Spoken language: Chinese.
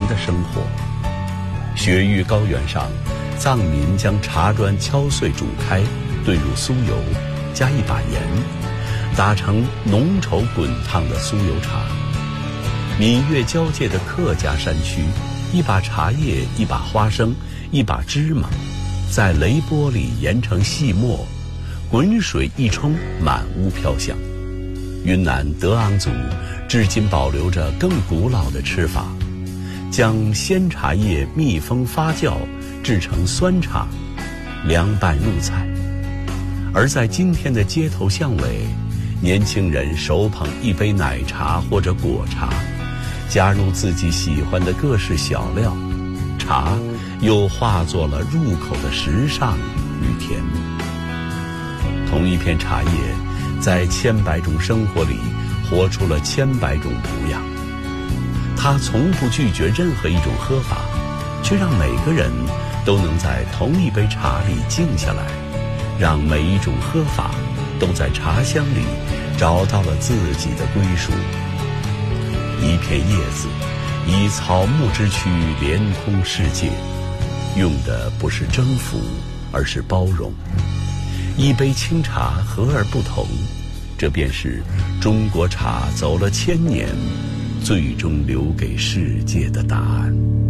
的生活。雪域高原上，藏民将茶砖敲碎煮开，兑入酥油，加一把盐，打成浓稠滚烫的酥油茶。闽粤交界的客家山区，一把茶叶，一把花生，一把芝麻，在雷钵里研成细末，滚水一冲，满屋飘香。云南德昂族至今保留着更古老的吃法，将鲜茶叶密封发酵，制成酸茶，凉拌入菜。而在今天的街头巷尾，年轻人手捧一杯奶茶或者果茶，加入自己喜欢的各式小料，茶又化作了入口的时尚与甜蜜。同一片茶叶，在千百种生活里活出了千百种模样。它从不拒绝任何一种喝法，却让每个人都能在同一杯茶里静下来，让每一种喝法都在茶香里找到了自己的归属。一片叶子，以草木之躯连通世界，用的不是征服，而是包容。一杯清茶和而不同，这便是中国茶走了1000年，最终留给世界的答案。